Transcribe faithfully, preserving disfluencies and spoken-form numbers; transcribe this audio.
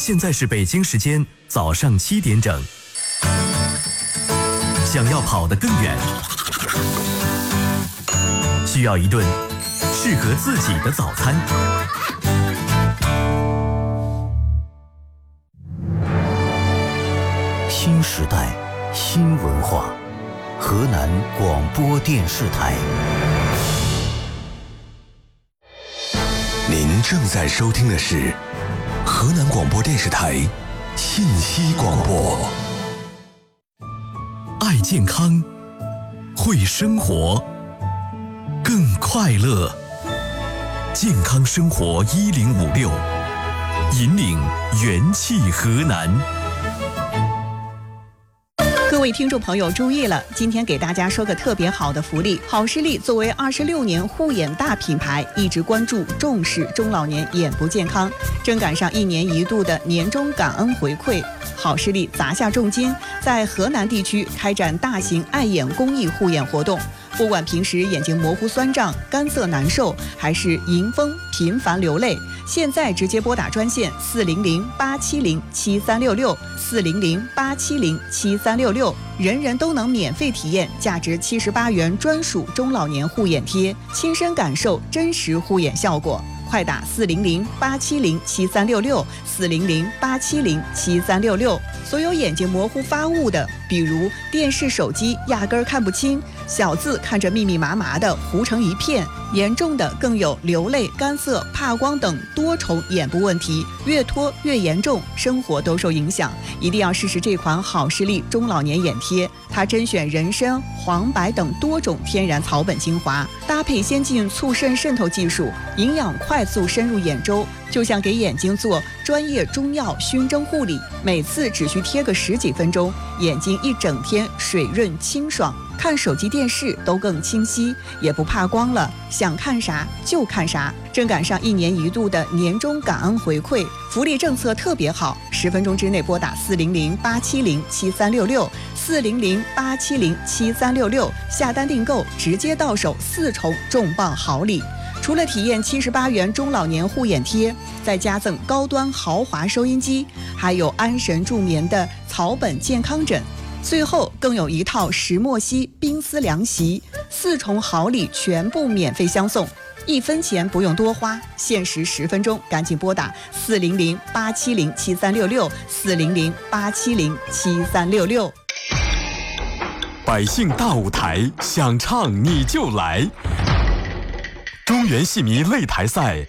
现在是北京时间早上七点整。想要跑得更远，需要一顿适合自己的早餐。 新时代，新文化，河南广播电视台。 您正在收听的是河南广播电视台信息广播。 爱健康，会生活，更快乐。健康生活一零五六，引领元气河南。 各位听众朋友注意了，今天给大家说个特别好的福利。好视力作为二十六年护眼大品牌，一直关注重视中老年眼部健康，正赶上一年一度的年终感恩回馈。好视力砸下重金，在河南地区开展大型爱眼公益护眼活动。不管平时眼睛模糊酸胀、干涩难受，还是迎风频繁流泪，现在直接拨打专线四零零八七零七三六六四零零八七零七三六六，人人都能免费体验价值七十八元专属中老年护眼贴，亲身感受真实护眼效果。快打四零零八七零七三六六四零零八七零七三六六。所有眼睛模糊发雾的，比如电视、手机压根儿看不清，小字看着密密麻麻的糊成一片，严重的更有流泪、干涩、怕光等多重眼部问题，越拖越严重，生活都受影响。一定要试试这款好视力中老年眼贴，它甄选人参、黄柏等多种天然草本精华，搭配先进促渗渗透技术，营养快速深入眼周，就像给眼睛做专业中药熏蒸护理，每次只需贴个十几分钟，眼睛一整天水润清爽，看手机电视都更清晰，也不怕光了，想看啥就看啥。正赶上一年一度的年终感恩回馈，福利政策特别好，十分钟之内拨打四零零八七零七三六六四零零八七零七三六六，下单订购直接到手四重重磅好礼。除了体验七十八元中老年护眼贴，再加赠高端豪华收音机，还有安神助眠的草本健康枕，最后更有一套石墨烯冰丝凉席，四重好礼全部免费相送，一分钱不用多花，限时十分钟，赶紧拨打四零零八七零七三六六四零零八七零七三六六。 百姓大舞台，想唱你就来。中原戏迷擂台赛